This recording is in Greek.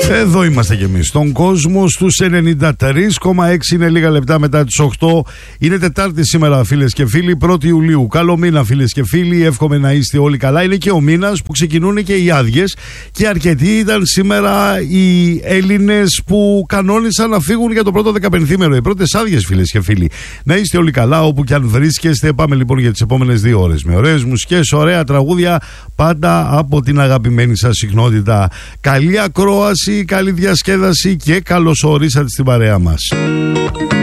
Εδώ είμαστε κι εμείς, στον κόσμο στους 93,6. Είναι λίγα λεπτά μετά τις 8. Είναι Τετάρτη σήμερα, φίλες και φίλοι, 1η Ιουλίου. Καλό μήνα, φίλες και φίλοι. Εύχομαι να είστε όλοι καλά. Είναι και ο μήνας που ξεκινούν και οι άδειες. Και αρκετοί ήταν σήμερα οι Έλληνες που κανόνισαν να φύγουν για το πρώτο 15μέρο. Οι πρώτες άδειες, φίλες και φίλοι. Να είστε όλοι καλά όπου και αν βρίσκεστε. Πάμε λοιπόν για τις επόμενες 2 ώρες. Με ωραίες μουσικές, ωραία τραγούδια. Πάντα από την αγαπημένη σας συχνότητα. Καλή ακρόαση, καλή διασκέδαση και καλώς ορίσατε στην παρέα μας.